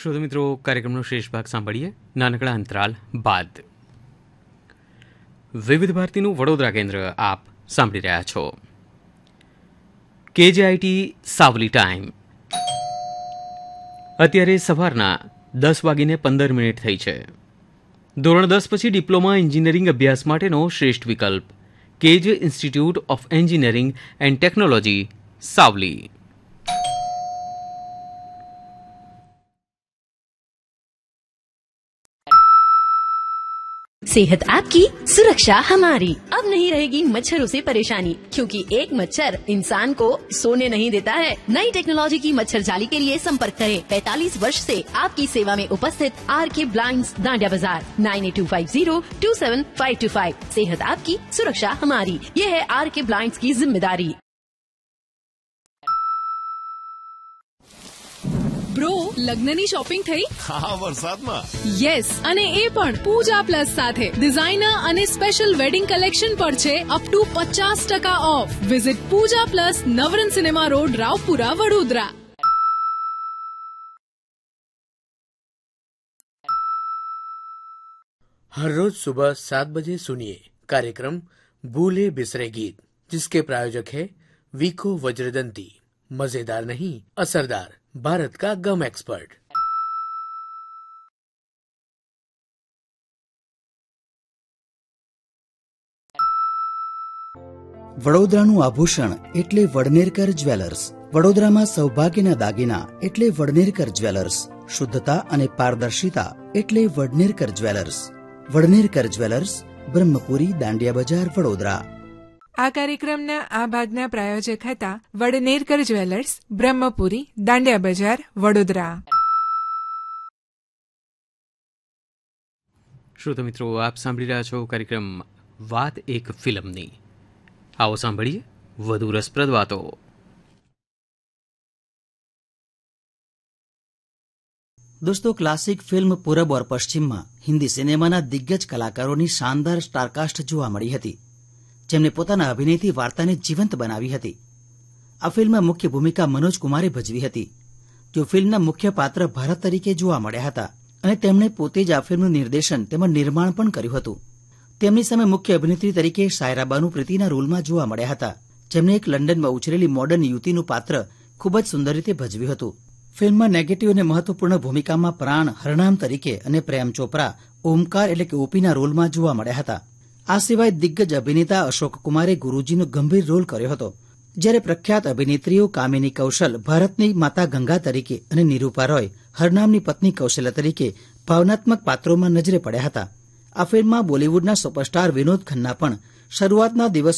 શ્રોતા મિત્રો, કાર્યક્રમનો શેષ ભાગ સાંભળીએ નાનકડા અંતરાલ બાદ. વિવિધ ભારતીનું વડોદરા કેન્દ્ર આપ સાંભળી રહ્યા છો. KJIT સાવલી ટાઈમ અત્યારે સવારના 10:15 થઈ છે. ધોરણ 10 પછી ડિપ્લોમા એન્જિનિયરિંગ અભ્યાસ માટેનો શ્રેષ્ઠ વિકલ્પ KJ institute of engineering and technology Savli. सेहत आपकी सुरक्षा हमारी. अब नहीं रहेगी मच्छरों से परेशानी, क्योंकि एक मच्छर इंसान को सोने नहीं देता है. नई टेक्नोलॉजी की मच्छर जाली के लिए संपर्क करें 45 वर्ष से आपकी सेवा में उपस्थित RK ब्लाइंड्स दांडिया बाजार 9825027525. सेहत आपकी सुरक्षा हमारी, ये है RK ब्लाइंड्स की जिम्मेदारी. બ્રો, લગ્નની શોપિંગ થઈ? હા, વરસાદમાં. યસ, અને એ પણ પૂજા પ્લસ સાથે. ડિઝાઇનર અને સ્પેશિયલ વેડિંગ કલેક્શન પર છે up to 50% of. Visit Pooja plus, Navrang cinema road, Raopura, Vadodara. हर रोज सुबह 7 बजे सुनिए कार्यक्रम भूले बिसरे गीत, जिसके प्रायोजक है वीको वज्रदंती. मजेदार नहीं, असरदार, भारत का गम एक्सपर्ट. વડોદરાનું આભૂષણ એટલે વડનેરકર જ્વેલર્સ. વડોદરામાં સૌભાગ્યના દાગીના એટલે વડનેરકર જ્વેલર્સ. શુદ્ધતા અને પારદર્શિતા એટલે વડનેરકર જ્વેલર્સ. વડનેરકર જ્વેલર્સ, બ્રહ્મપુરી, દાંડિયા બજાર, વડોદરા. આ કાર્યક્રમના આ ભાગના પ્રાયોજક હતા વડનેરકર જ્વેલર્સ, બ્રહ્મપુરી, દાંડિયા બજાર, વડોદરા. શ્રોતા મિત્રો, આપ સાંભળી રહ્યા છો કાર્યક્રમ વાત એક ફિલ્મની. આવો સાંભળીએ વધુ રસપ્રદ વાતો. દોસ્તો, ક્લાસિક ફિલ્મ પૂરબ ઓર પશ્ચિમમાં હિન્દી સિનેમાના દિગ્ગજ કલાકારોની શાનદાર સ્ટારકાસ્ટ જોવા મળી હતી, જેમને પોતાના અભિનયથી વાર્તાને જીવંત બનાવી હતી. આ ફિલ્મમાં મુખ્ય ભૂમિકા મનોજ કુમારે ભજવી હતી. તેઓ ફિલ્મના મુખ્ય પાત્ર ભારત તરીકે જોવા મળ્યા હતા અને તેમણે પોતે જ આ ફિલ્મનું નિર્દેશન તેમજ નિર્માણ પણ કર્યું હતું. તેમની સામે મુખ્ય અભિનેત્રી તરીકે સાયરા બાનુ પ્રીતિના રોલમાં જોવા મળ્યા હતા, જેમણે એક લંડનમાં ઉછરેલી મોડર્ન યુવતીનું પાત્ર ખૂબ જ સુંદર રીતે ભજવ્યું હતું. ફિલ્મમાં નેગેટિવ અને મહત્વપૂર્ણ ભૂમિકામાં પ્રાણ, હરનામ તરીકે અને પ્રેમ ચોપરા, ઓમકાર એટલે કે ઓપીના રોલમાં જોવા મળ્યા હતા. આ સિવાય દિગ્ગજ અભિનેતા અશોક કુમારે ગુરુજીનો ગંભીર રોલ કર્યો હતો, જ્યારે પ્રખ્યાત અભિનેત્રીઓ કામિની કૌશલ ભારતની માતા ગંગા તરીકે અને નિરૂપા રોય હરનામની પત્ની કૌશલ્યા તરીકે ભાવનાત્મક પાત્રોમાં નજરે પડ્યા હતા. આ ફિલ્મમાં બોલિવૂડના સુપરસ્ટાર વિનોદ ખન્ના પણ શરૂઆતના દિવસ